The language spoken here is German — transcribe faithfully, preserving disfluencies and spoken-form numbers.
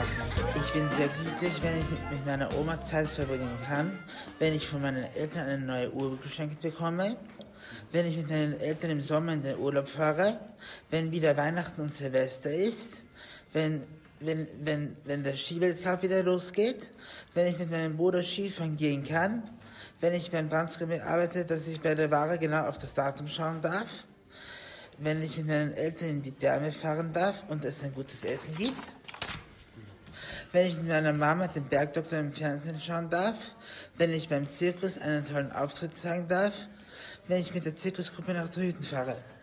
Weihnachten. Ich bin sehr glücklich, wenn ich mit meiner Oma Zeit verbringen kann, wenn ich von meinen Eltern eine neue Uhr geschenkt bekomme, wenn ich mit meinen Eltern im Sommer in den Urlaub fahre, wenn wieder Weihnachten und Silvester ist, wenn, wenn, wenn, wenn der Skiweltcup wieder losgeht, wenn ich mit meinem Bruder Skifahren gehen kann, wenn ich beim Transkript arbeite, dass ich bei der Ware genau auf das Datum schauen darf, wenn ich mit meinen Eltern in die Therme fahren darf und es ein gutes Essen gibt, wenn ich mit meiner Mama den Bergdoktor im Fernsehen schauen darf, wenn ich beim Zirkus einen tollen Auftritt zeigen darf, wenn ich mit der Zirkusgruppe nach Torhütten fahre.